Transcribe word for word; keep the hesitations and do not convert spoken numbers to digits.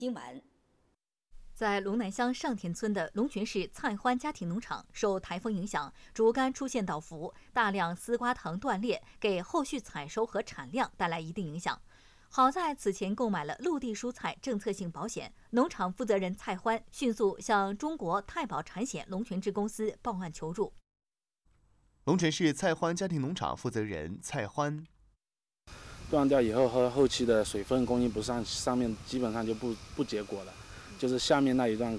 新闻。 在龙南乡上田村的龙泉市蔡欢家庭农场，受台风影响，竹竿出现倒伏，大量丝瓜藤断裂，给后续采收和产量带来一定影响。好在此前购买了陆地蔬菜政策性保险，农场负责人蔡欢迅速向中国太保产险龙泉制公司报案求助。 龙泉市蔡欢家庭农场负责人蔡欢。 断掉以后和后期的水分供应不上，上面基本上就不不结果了，就是下面那一段